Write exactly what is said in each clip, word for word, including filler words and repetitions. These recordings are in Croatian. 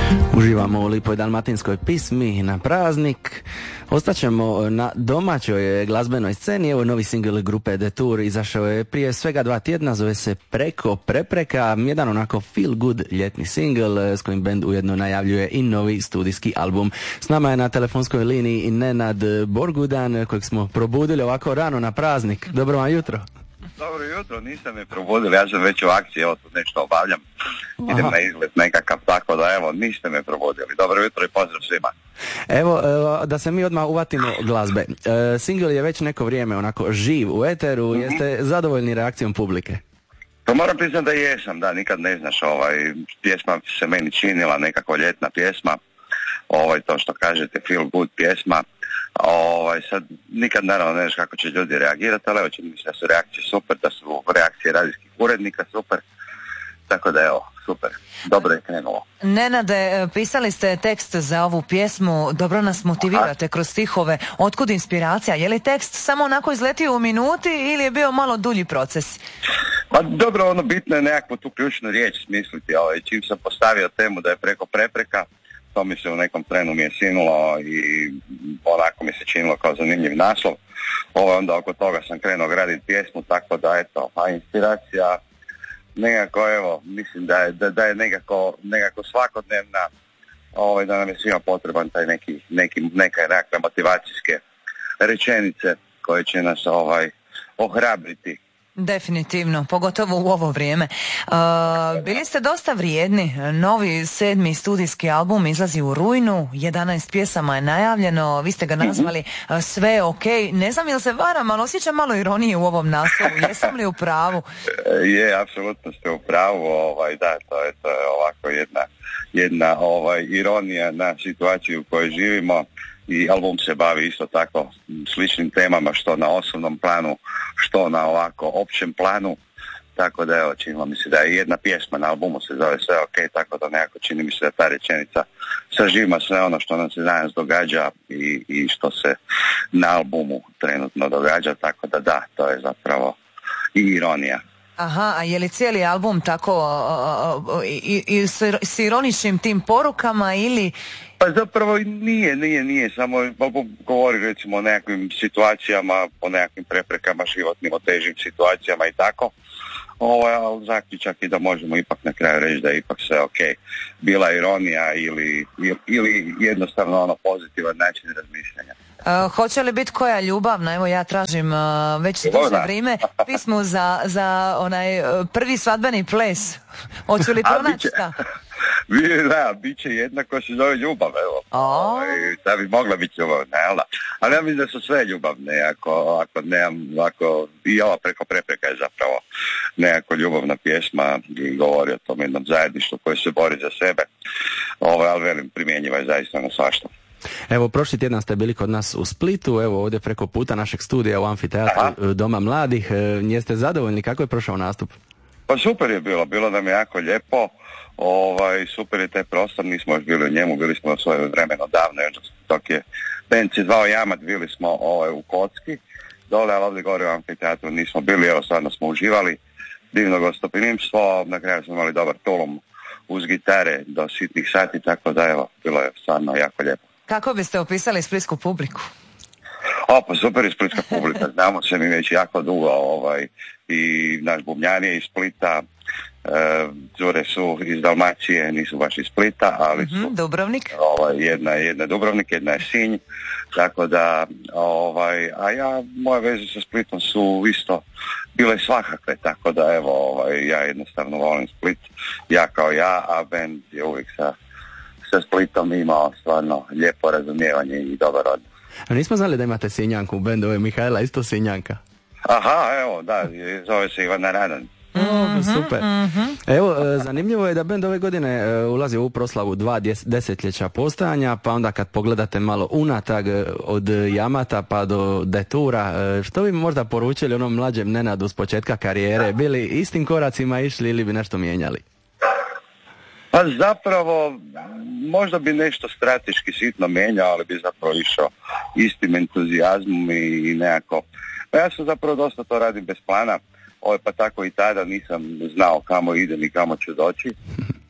Uživamo u lipoj dalmatinskoj pismi na praznik. Ostaćemo na domaćoj glazbenoj sceni. Evo novi singl grupe Detour izašao je prije svega dva tjedna, zove se Preko prepreka, jedan onako feel good ljetni singl s kojim band ujedno najavljuje i novi studijski album. S nama je na telefonskoj liniji Nenad Borgudan, kojeg smo probudili ovako rano na praznik. Dobro vam jutro. Dobro jutro, niste me probudili, ja sam već u akciji, evo tu nešto obavljam, idem na izgled nekakav, tako da evo, niste me probudili. Dobro jutro i pozdrav svima. Evo, da se mi odmah uvatimo glazbe. E, single je već neko vrijeme onako živ u eteru, mm-hmm. Jeste zadovoljni reakcijom publike? To moram priznati da jesam, da, nikad ne znaš, ovaj, pjesma se meni činila, nekako ljetna pjesma, ovaj, to što kažete, feel good pjesma. Ovaj, sad nikad naravno ne znaš kako će ljudi reagirati, ali evo čini mi se da su reakcije super, da su reakcije radijskih urednika super, tako da evo, super, dobro je krenulo. Nenade, pisali ste tekst za ovu pjesmu, dobro nas motivirate Aha. kroz stihove, otkud inspiracija, je li tekst samo onako izletio u minuti ili je bio malo dulji proces? Pa dobro, ono bitno je nekakvu tu ključnu riječ smisliti, ovaj, čim sam postavio temu da je preko prepreka, to mi se u nekom trenu mi je sinulo i onako mi se činilo kao zanimljiv naslov. Ovo onda oko toga sam krenuo graditi pjesmu, tako da eto, a inspiracija nekako, evo, mislim da je, da, da je nekako, nekako svakodnevna, ovaj, da nam je svima potreban taj neki, neki, neka nekakve motivacijske rečenice koje će nas ovaj, ohrabriti. Definitivno, pogotovo u ovo vrijeme. Uh, bili ste dosta vrijedni, novi sedmi studijski album izlazi u rujnu, jedanaest pjesama je najavljeno, vi ste ga nazvali uh, Sve ok, ne znam jel se varam, ali osjećam malo ironije u ovom naslovu, jesam li u pravu? Je, apsolutno ste u pravu, ovaj, da, to je, to je ovako jedna, jedna ovaj, ironija na situaciju u kojoj živimo. I album se bavi isto tako sličnim temama, što na osobnom planu, što na ovako općem planu, tako da evo, činilo mi se da je jedna pjesma na albumu se zove Sve ok, tako da nekako čini mi se da ta rečenica sažima sve ono što nam se danas događa i, i što se na albumu trenutno događa, tako da da, to je zapravo i ironija. Aha, a je li cijeli album tako uh, i, i s ironičnim tim porukama ili... Pa zapravo nije, nije, nije, samo album govori recimo o nekakvim situacijama, o nekakvim preprekama životnim, o težim situacijama i tako. Ovo je zaključak i da možemo ipak na kraju reći da je ipak sve ok. Bila ironija ili, ili jednostavno ono pozitivan način razmišljanja. Uh, hoće li biti koja ljubavna? Evo ja tražim uh, već duže vrijeme pismu za, za onaj uh, prvi svadbeni ples. Hoću li pronaći šta? Da, bit će jedna koja se zove ljubav, evo. Oh. Da bi mogla biti ljubavna, jel da? Ali ja mislim da su sve ljubavne, ako, ako nemam, ako i ova Preko prepreka je zapravo nekako ljubavna pjesma i govori o tom jednom zajedništvu koje se bori za sebe. Ovo, ali velim, primjenjiva je zaista na svašta. Evo, prošli tjedan ste bili kod nas u Splitu, evo ovdje preko puta našeg studija u Amfiteatru Aha. Doma mladih. Jeste zadovoljni? Kako je prošao nastup? Pa super je bilo, bilo nam je jako lijepo, ovaj, super je taj prostor, nismo još bili u njemu, bili smo u svoje vremeno davno, još dok je band se zvao Jamat, bili smo ovaj, u Kocki, dole, ali ovdje gore u Amfiteatru nismo bili, evo stvarno smo uživali, divno gostoprimstvo, na kraju smo imali dobar tulum uz gitare do sitnih sati, tako da evo, bilo je stvarno jako lijepo. Kako biste opisali splitsku publiku? O, pa super je splitska publika, znamo se mi već jako dugo, ovaj, i naš bubnjar je iz Splita, e, cure su iz Dalmacije, nisu baš iz Splita, ali su mm-hmm, Dubrovnik. Ovaj, jedna, jedna je Dubrovnik, jedna je Sinj, tako da, ovaj, a ja, moje veze sa Splitom su isto bile svakakve, tako da evo, ovaj, ja jednostavno volim Split, ja kao ja, a band je uvijek sa, sa Splitom imao stvarno lijepo razumijevanje i dobar odnos. A nismo znali da imate Sinjanku u bendu, je Mihajla isto Sinjanka. Aha, evo, da, zove se Ivana Radan. Oh, super. Mm-hmm. Evo, zanimljivo je da bend ove godine ulazi u proslavu dva desetljeća postojanja, pa onda kad pogledate malo unatrag od Jamata pa do Detoura, što bi možda poručili onom mlađem Nenadu s početka karijere? Bili istim koracima išli ili bi nešto mijenjali? Pa zapravo, možda bi nešto strateški sitno mijenjao, ali bi zapravo išao istim entuzijazmom i nekako. Pa ja sam zapravo dosta to radim bez plana, ovaj, pa tako i tada nisam znao kamo idem i kamo ću doći.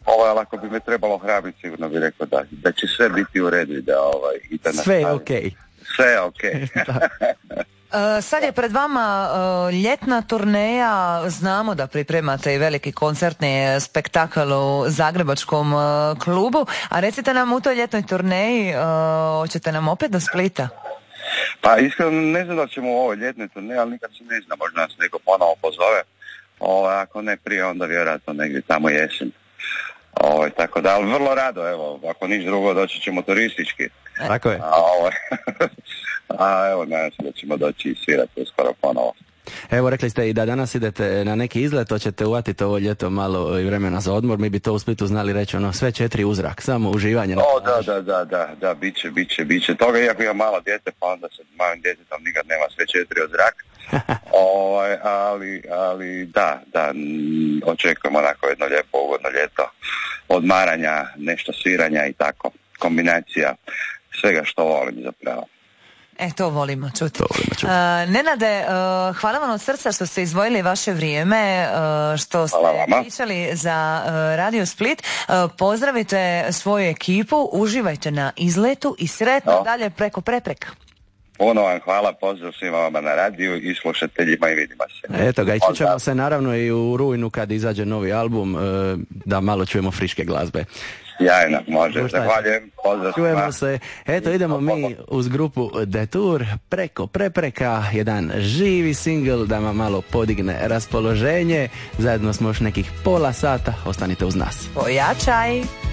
Ovo, ali ako bi me trebalo hrabiti, sigurno bi rekao da, da će sve biti u redu i da, ovaj, i da sve je okej. Okay. Sve je okej. Uh, sad je pred vama uh, ljetna turneja, znamo da pripremate i veliki koncertni spektakl u Zagrebačkom uh, klubu, a recite nam u toj ljetnoj turneji, uh, hoćete nam opet do Splita? Pa iskreno ne znam da ćemo u ovoj ljetnoj turneji, ali nikad se ne zna, možda nas neko ponovo pozove, o, ako ne prije, onda vjerojatno negdje tamo jesen. O, tako da, ali vrlo rado, evo, ako niš drugo doći ćemo turistički. Tako je. A, o, a evo, nadam se da ćemo doći i svirati uskoro ponovo. Evo, rekli ste i da danas idete na neki izlet, hoćete uvatiti ovo ljeto malo i vremena za odmor, mi bi to u Splitu znali reći, ono, sve četiri uzrak, samo uživanje. O, da, da, da, da, da, bit će, bit će, bit će toga, iako imam malo djete, pa onda se malim djetetom nikad nema sve četiri uzrak. o, ali, ali, da, da, m, očekujemo onako jedno lijepo, ugodno ljeto, odmaranja, nešto sviranja i tako, kombinacija svega što volim zapravo. E, to volimo čuti. To volimo čuti. Uh, Nenade, uh, hvala vam od srca što ste izdvojili vaše vrijeme, uh, što ste pričali za uh, Radio Split. Uh, pozdravite svoju ekipu, uživajte na izletu i sretno no. dalje preko prepreka. Puno vam hvala, pozdrav svima vama na radiju i slušateljima i vidimo se. Eto ga, i čućemo se naravno i u rujnu kad izađe novi album, uh, da malo čujemo friške glazbe. Sjajno, može, zahvaljujem, pozdrav. Čujemo se, eto idemo mi uz grupu Detour, preko prepreka, jedan živi singl da vam malo podigne raspoloženje, zajedno smo još nekih pola sata, ostanite uz nas. Pojačaj!